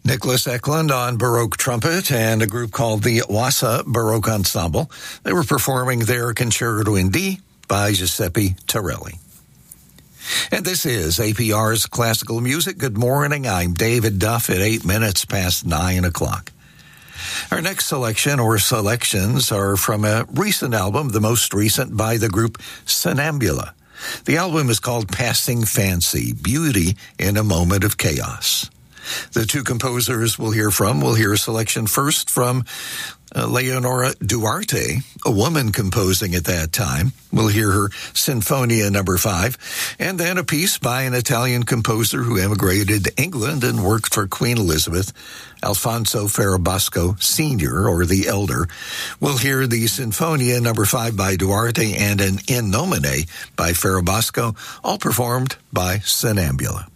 Nicholas Eklund on Baroque trumpet and a group called the Wassa Baroque Ensemble. They were performing their Concerto in D by Giuseppe Torelli. And this is APR's Classical Music. Good morning. I'm David Duff at 8 minutes past 9 o'clock. Our next selection or selections are from a recent album, the most recent by the group Sonambula. The album is called Passing Fancy, Beauty in a Moment of Chaos. The two composers we'll hear a selection first from Leonora Duarte, a woman composing at that time. We'll hear her Sinfonia No. 5, and then a piece by an Italian composer who emigrated to England and worked for Queen Elizabeth, Alfonso Ferrabosco Sr., or the Elder. We'll hear the Sinfonia No. 5 by Duarte and an In Nomine by Ferrabosco, all performed by Sonambula.